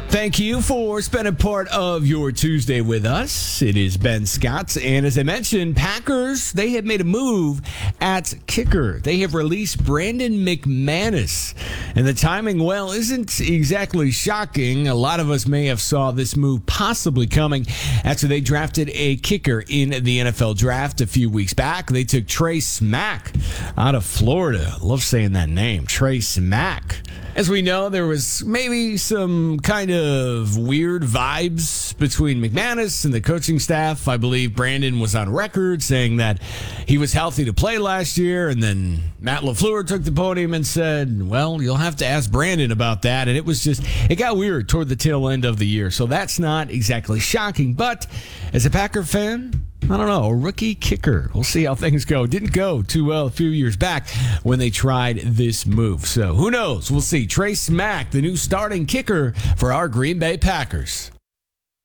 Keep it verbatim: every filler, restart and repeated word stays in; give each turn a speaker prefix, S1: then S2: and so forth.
S1: Thank you for spending part of your Tuesday with us. It is Ben Scott, and as I mentioned, Packers, they have made a move at kicker. They have released Brandon McManus, and the timing, well, isn't exactly shocking. A lot of us may have saw this move possibly coming after they drafted a kicker in the N F L draft a few weeks back. They took Trey Smack out of Florida. Love saying that name, Trey Smack. As we know, there was maybe some kind of weird vibes between McManus and the coaching staff. I believe Brandon was on record saying that he was healthy to play last year, and then Matt LaFleur took the podium and said, well, you'll have to ask Brandon about that. And it was just, it got weird toward the tail end of the year. So that's not exactly shocking. But as a Packer fan, I don't know, a rookie kicker. We'll see how things go. Didn't go too well a few years back when they tried this move. So who knows? We'll see. Trey Smack, the new starting kicker for our Green Bay Packers.